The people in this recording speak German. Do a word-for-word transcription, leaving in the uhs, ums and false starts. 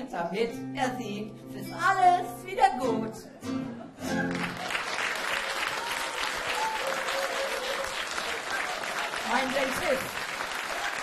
damit er sieht, ist alles wieder gut. Mein Dentist